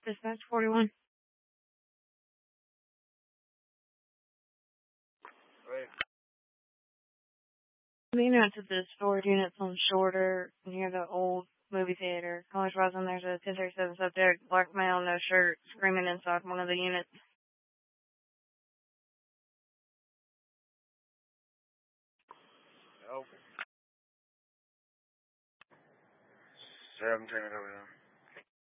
Dispatch 41. Right. You know, to the storage units on Shorter near the old movie theater. College Rosin, there's a 1037 subject, black male, no shirt, screaming inside one of the units. Okay. 17 over there.